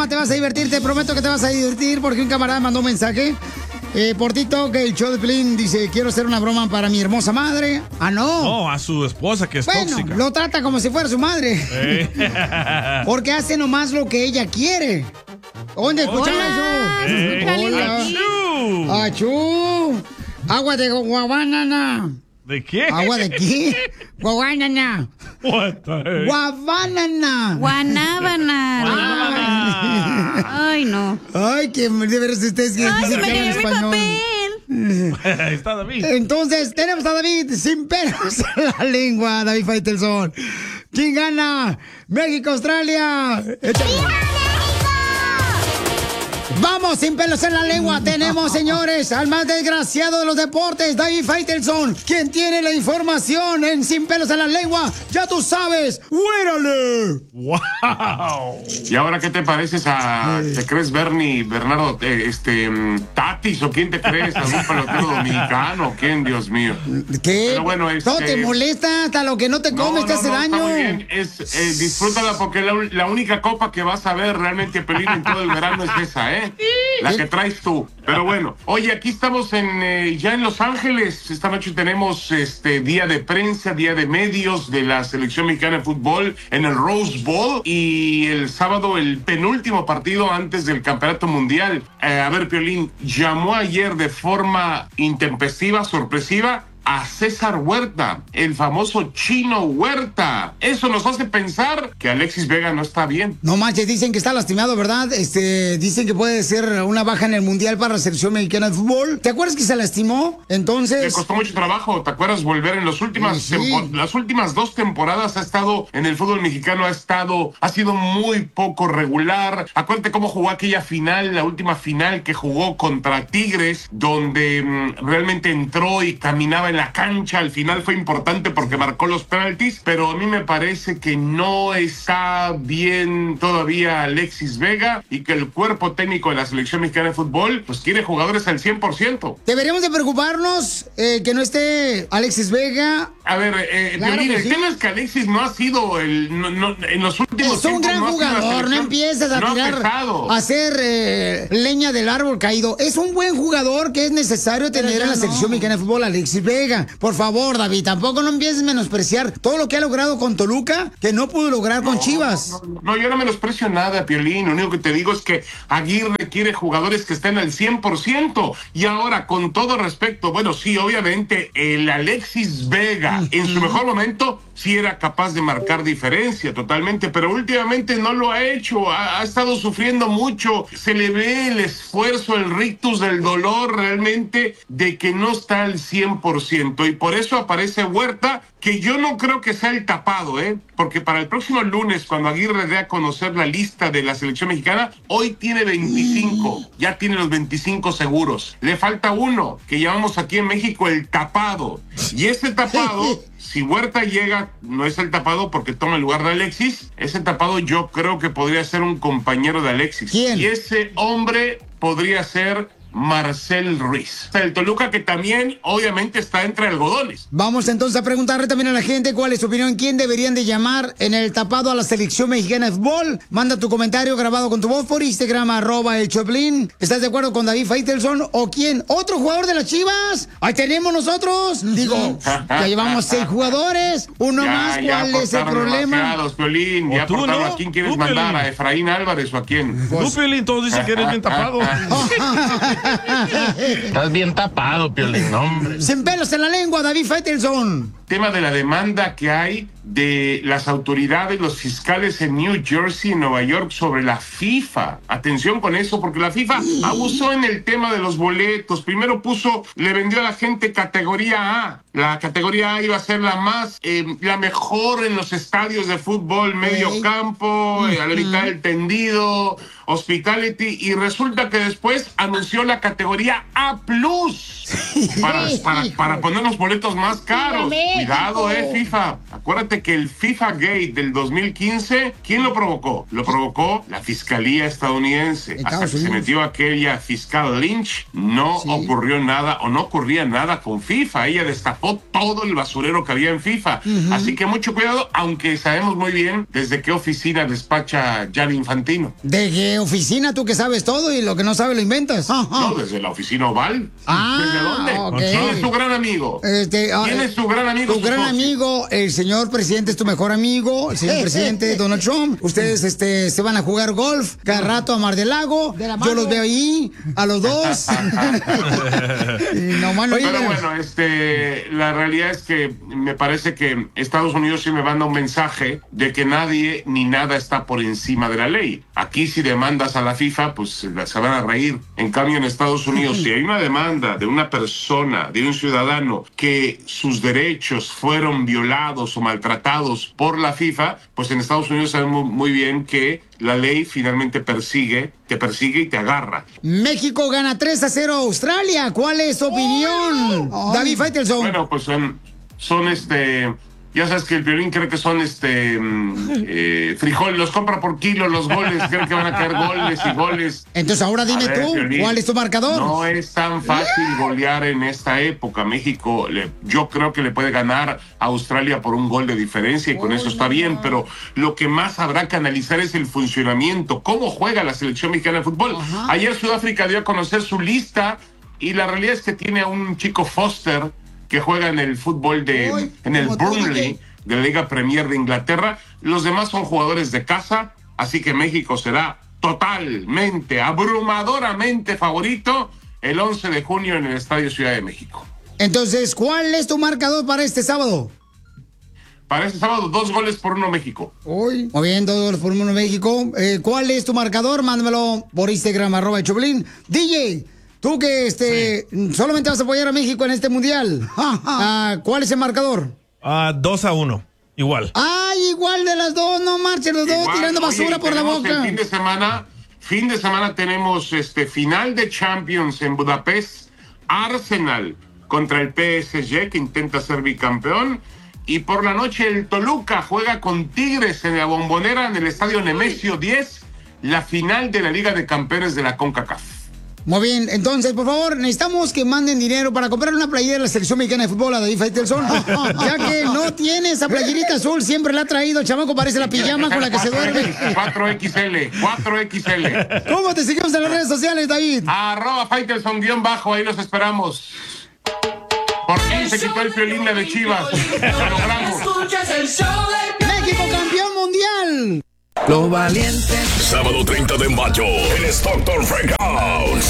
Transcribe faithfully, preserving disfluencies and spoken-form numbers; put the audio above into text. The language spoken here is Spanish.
broma, te vas a divertir, te prometo que te vas a divertir porque un camarada mandó un mensaje. Eh, por TikTok, el show de Pelín dice, quiero hacer una broma para mi hermosa madre. Ah, no. No, a su esposa que es bueno, tóxica. lo trata como si fuera su madre. Eh. Porque hace nomás lo que ella quiere. ¿Dónde escuchas eso? Eh. Hola. Achú. Agua de guabanana. ¿De qué? ¿Agua de qué? Guabanana. What the heck? Guabanana. Guanábana. Ay, no. Ay, que de veras ustedes que Ay, se me que hablan cayó mi español. papel. Ahí está David. Entonces, tenemos a David sin pelos en la lengua, David Faitelson. ¿Quién gana? México, Australia. Échale. Vamos, sin pelos en la lengua. Tenemos, señores, al más desgraciado de los deportes, David Faitelson, quien tiene la información en Sin Pelos en la Lengua. Ya tú sabes, ¡huérale! ¡Wow! ¿Y ahora qué te pareces a... ¿Te crees Bernie, Bernardo, eh, este, Tatis o quién te crees? ¿Algún pelotero dominicano? ¿Quién, Dios mío? ¿Qué? Pero bueno, este... No te molesta hasta lo que no te comes, no, te no, hace no, daño. Está muy bien. Es, eh, disfrútala porque la, la única copa que vas a ver realmente, Pelín, en todo el verano es esa, ¿eh? La que traes tú. Pero bueno, oye, aquí estamos en eh, ya en Los Ángeles. Esta noche tenemos este día de prensa, día de medios de la selección mexicana de fútbol en el Rose Bowl y el sábado el penúltimo partido antes del Campeonato Mundial. Eh, a ver, Piolín, llamó ayer de forma intempestiva, sorpresiva, a César Huerta, el famoso Chino Huerta. Eso nos hace pensar que Alexis Vega no está bien. No manches, dicen que está lastimado, ¿verdad? Este, dicen que puede ser una baja en el Mundial para la selección mexicana de fútbol. ¿Te acuerdas que se lastimó? Entonces... Le costó mucho trabajo, ¿te acuerdas? Volver en las últimas Sí. tempo- las últimas dos temporadas ha estado en el fútbol mexicano, ha estado, ha sido muy poco regular. Acuérdate cómo jugó aquella final, la última final que jugó contra Tigres, donde mm, realmente entró y caminaba en la cancha. Al final fue importante porque marcó los penaltis, pero a mí me parece que no está bien todavía Alexis Vega y que el cuerpo técnico de la selección mexicana de fútbol pues quiere jugadores al cien por ciento. Deberíamos de preocuparnos eh, que no esté Alexis Vega. A ver, eh, Claro Piolín, que el sí. tema es que Alexis no ha sido el, no, no, en los últimos Es un tiempos gran no ha sido la jugador, no selección. empiezas a No ha tirar, pesado. a hacer eh, leña del árbol caído. Es un buen jugador que es necesario tener ya en la no. selección mexicana de fútbol, Alexis Vega. Por favor, David, tampoco no empieces a menospreciar todo lo que ha logrado con Toluca, que no pudo lograr con Chivas. No, no, yo no menosprecio nada, Piolín. Lo único que te digo es que Aguirre quiere jugadores que estén al cien por ciento. Y ahora, con todo respeto, bueno, sí, obviamente, el Alexis Vega, en su mejor momento, sí era capaz de marcar diferencia totalmente, pero últimamente no lo ha hecho. Ha, ha estado sufriendo mucho. Se le ve el esfuerzo, el rictus del dolor realmente de que no está al cien por ciento. Y por eso aparece Huerta, que yo no creo que sea el tapado, ¿eh? Porque para el próximo lunes, cuando Aguirre dé a conocer la lista de la selección mexicana, hoy tiene veinticinco, ya tiene los veinticinco seguros. Le falta uno, que llamamos aquí en México el tapado. Y ese tapado, si Huerta llega, no es el tapado porque toma el lugar de Alexis, ese tapado yo creo que podría ser un compañero de Alexis. ¿Quién? Y ese hombre podría ser Marcel Ruiz, el Toluca, que también obviamente está entre algodones. Vamos entonces a preguntarle también a la gente cuál es su opinión, quién deberían de llamar en el tapado a la selección mexicana de fútbol. Manda tu comentario grabado con tu voz por Instagram, arroba el Choplin. ¿Estás de acuerdo con David Faitelson o quién? ¿Otro jugador de las Chivas? Ahí tenemos nosotros. Digo, ya llevamos seis jugadores, uno Ya, más, ya ¿cuál es el aportaron problema? demasiados, Piolín. ¿O Ya tú, aportaron. no? ¿A quién quieres Tú, mandar? Piolín. ¿A Efraín Álvarez o a quién? Tú, Piolín, todos dicen que eres bien tapado. Estás bien tapado, Piolín, hombre. Sin pelos en la lengua, David Faitelson. Tema de la demanda que hay de las autoridades, los fiscales en New Jersey y Nueva York sobre la FIFA. Atención con eso, porque la FIFA abusó en el tema de los boletos. Primero puso, le vendió a la gente categoría A. La categoría A iba a ser la más, eh, la mejor en los estadios de fútbol, medio Ey. campo, eh, a la mitad del tendido, hospitality, y resulta que después anunció la categoría A plus para, para, para poner los boletos más caros. Cuidado, eh, FIFA. Acuérdate Acuérdate que el FIFA Gate del dos mil quince, ¿quién lo provocó? Lo provocó la Fiscalía estadounidense. Estados Hasta que se Unidos. metió aquella fiscal Lynch, no Sí. ocurrió nada o no ocurría nada con FIFA. Ella destapó todo el basurero que había en FIFA. Así que mucho cuidado, aunque sabemos muy bien desde qué oficina despacha Gianni Infantino. ¿De qué oficina tú que sabes todo y lo que no sabes lo inventas? No, desde la oficina Oval. Ah, ¿Desde dónde? ok. ¿Quién es tu gran amigo? Este, ah, ¿Quién es tu gran amigo? Tu su gran socio? amigo, el señor presidente es tu mejor amigo, el señor presidente Donald Trump. Ustedes este, se van a jugar golf cada rato a Mar del Lago. Yo los veo ahí, a los dos. Y no, mano, Pero oye, bueno, este, la realidad es que me parece que Estados Unidos sí me manda un mensaje de que nadie ni nada está por encima de la ley. Aquí si demandas a la FIFA, pues se van a reír. En cambio, en Estados Unidos, si hay una demanda de una persona, de un ciudadano, que sus derechos fueron violados o maltratados por la FIFA, pues en Estados Unidos sabemos muy bien que la ley finalmente persigue, te persigue y te agarra. México gana tres a cero a Australia. ¿Cuál es tu opinión, David Faitelson? Bueno, pues son, son este, ya sabes que el Piolín cree que son este, mm, eh, frijoles, los compra por kilo los goles, cree que van a caer goles y goles. Entonces ahora dime A ver, tú, Piolín, ¿cuál es tu marcador? No es tan fácil golear en esta época. México, le, yo creo que le puede ganar a Australia por un gol de diferencia y con eso está bien, pero lo que más habrá que analizar es el funcionamiento, cómo juega la selección mexicana de fútbol. Ayer Sudáfrica dio a conocer su lista y la realidad es que tiene a un chico Foster que juega en el fútbol de, Uy, en el como tú, Burnley D J. de la Liga Premier de Inglaterra. Los demás son jugadores de casa, así que México será totalmente, abrumadoramente favorito el once de junio en el Estadio Ciudad de México. Entonces, ¿cuál es tu marcador para este sábado? Para este sábado, dos goles por uno México. Hoy. Muy bien, dos goles por uno México. Eh, ¿Cuál es tu marcador? Mándamelo por Instagram, arroba el Choplin. D J, tú que este sí. solamente vas a apoyar a México en este mundial. ah, ¿Cuál es el marcador? Ah, dos a uno. Igual. ¡Ay, igual de las dos! No marchen los dos Igual, tirando basura oye, por la tenemos boca. El fin de semana, fin de semana tenemos este final de Champions en Budapest. Arsenal contra el P S G que intenta ser bicampeón. Y por la noche el Toluca juega con Tigres en la Bombonera en el estadio Nemesio diez, la final de la Liga de Campeones de la CONCACAF. Muy bien, entonces, por favor, necesitamos que manden dinero para comprar una playera de la selección mexicana de fútbol a David Faitelson, ya que no tiene esa playerita azul, siempre la ha traído, el chamaco parece la pijama con la que se duerme. cuatro equis ele, cuatro equis ele. ¿Cómo te seguimos en las redes sociales, David? Arroba Faitelson guión bajo, ahí los esperamos. Por fin se quitó el Piolín de Chivas. Lo logramos. ¡México campeón mundial! Los valientes. Sábado treinta de mayo en Stockton Frank House.